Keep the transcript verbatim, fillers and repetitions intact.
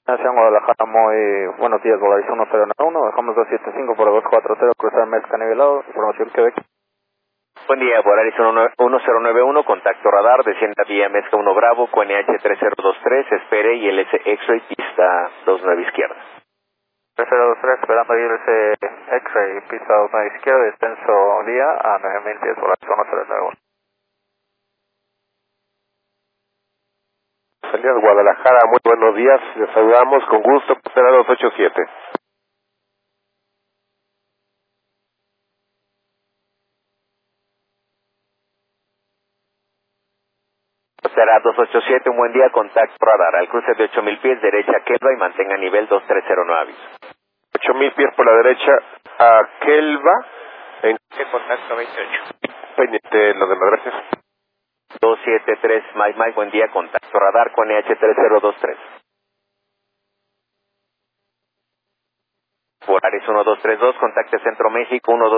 Nación Guadalajara, muy buenos días, Volaris uno cero nueve uno, dejamos dos siete cinco por dos cuatro cero, cruzar Mezca nivelado, información Quebec. Buen día, Volaris uno cero nueve uno, contacto radar, descienda vía Mezca uno Bravo, Q N H tres cero dos tres, espere y L S X-Ray, pista dos nueve izquierda. tres cero dos tres, esperando I L S X-Ray, pista dos nueve izquierda, descenso vía a nueve mil pies, Volaris uno cero nueve uno. Salida de Guadalajara, muy buenos días, les saludamos con gusto, será dos ocho siete. Será dos ocho siete, un buen día, contacto radar, al cruce de ocho mil pies, derecha Kelva y mantenga nivel dos tres cero nueve aviso. ocho mil pies por la derecha a Kelva, en contacto veintiocho. pendiente, lo demás, gracias. dos siete tres, Mike Mike, buen día, contacto radar, Q N H tres cero dos tres. Volaris uno dos tres dos, contacte Centro México, uno dos